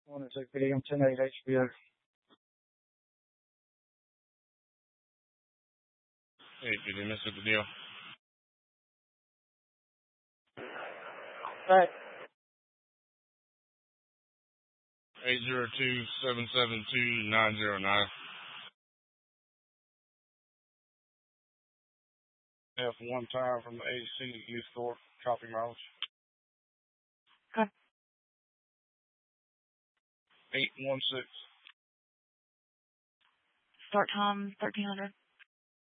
Morning, CPD. I'm 10-8 HBO. Hey, did you miss the deal? Right. 802-772-909. F1 tire from the AC youth store, copy mileage. Okay. 816. Start time 1300.